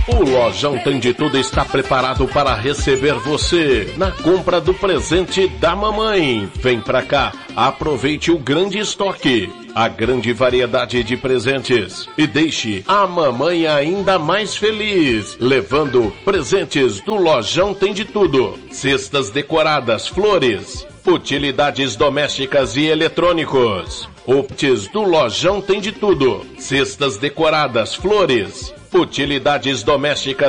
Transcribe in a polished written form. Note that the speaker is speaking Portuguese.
O Lojão Tem de Tudo está preparado para receber você na compra do presente da mamãe. Vem pra cá, aproveite o grande estoque, a grande variedade de presentes e deixe a mamãe ainda mais feliz, levando presentes do Lojão Tem de Tudo. Cestas decoradas, flores, utilidades domésticas e eletrônicos. Optes do Lojão Tem de Tudo. Cestas decoradas, flores, utilidades domésticas